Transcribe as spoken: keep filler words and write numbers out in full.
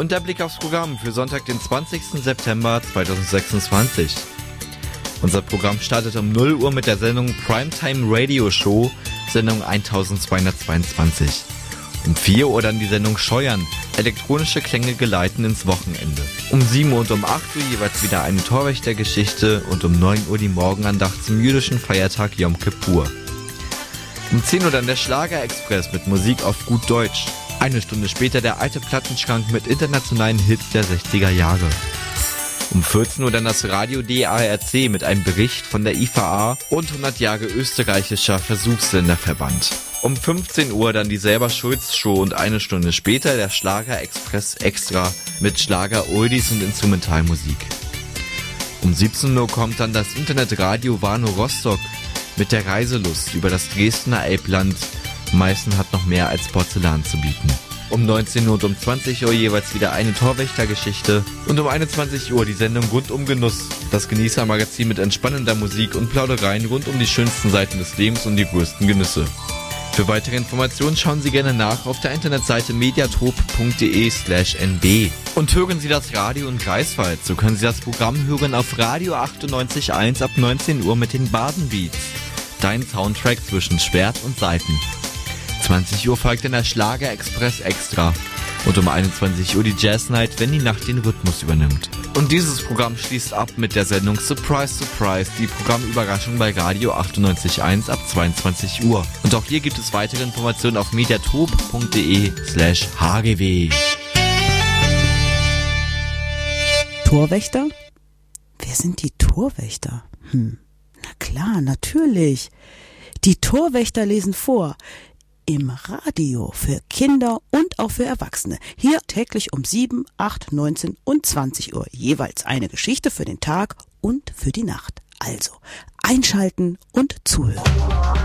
Und der Blick aufs Programm für Sonntag, den zwanzigsten September zweitausendsechsundzwanzig. Unser Programm startet um null Uhr mit der Sendung Primetime Radio Show, Sendung eintausendzweihundertzweiundzwanzig. Um vier Uhr dann die Sendung Scheuern, elektronische Klänge geleiten ins Wochenende. Um sieben Uhr und um acht Uhr jeweils wieder eine Torwächtergeschichte und um neun Uhr die Morgenandacht zum jüdischen Feiertag Yom Kippur. Um zehn Uhr dann der Schlager-Express mit Musik auf gut Deutsch. Eine Stunde später der alte Plattenschrank mit internationalen Hits der sechziger Jahre. Um vierzehn Uhr dann das Radio D A R C mit einem Bericht von der I V A und hundert Jahre österreichischer Versuchsländerverband. Um fünfzehn Uhr dann die Selber-Schulz-Show und eine Stunde später der Schlager-Express Extra mit Schlager, Oldies und Instrumentalmusik. Um siebzehn Uhr kommt dann das Internetradio Warnow Rostock mit der Reiselust über das Dresdner Elbland. Meißen hat noch mehr als Porzellan zu bieten. Um neunzehn Uhr und um zwanzig Uhr jeweils wieder eine Torwächtergeschichte und um einundzwanzig Uhr die Sendung Rund um Genuss, das Genießermagazin mit entspannender Musik und Plaudereien rund um die schönsten Seiten des Lebens und die größten Genüsse. Für weitere Informationen schauen Sie gerne nach auf der Internetseite mediatop.de slash nb. Und hören Sie das Radio in Greifswald, so können Sie das Programm hören auf Radio achtundneunzig Komma eins ab neunzehn Uhr mit den Baden-Beats. Dein Soundtrack zwischen Schwert und Saiten. zwanzig Uhr folgt dann der Schlager-Express Extra und um einundzwanzig Uhr die Jazz Night, wenn die Nacht den Rhythmus übernimmt. Und dieses Programm schließt ab mit der Sendung Surprise Surprise, die Programmüberraschung bei Radio achtundneunzig Komma eins ab zweiundzwanzig Uhr. Und auch hier gibt es weitere Informationen auf mediatop.de slash hgw. Torwächter? Wer sind die Torwächter? Hm, na klar, natürlich. Die Torwächter lesen vor. Im Radio für Kinder und auch für Erwachsene. Hier täglich um sieben, acht, neunzehn und zwanzig Uhr. Jeweils eine Geschichte für den Tag und für die Nacht. Also einschalten und zuhören.